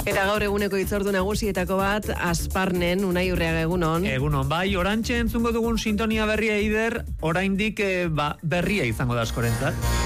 Eta gaur eguneko hitzordu nagusietako bat, Asparnen, Unai Urreaga, egunon. Egunon, bai, orantxe entzungo dugun sintonia berria Eider, oraindik berria izango da askorentzat.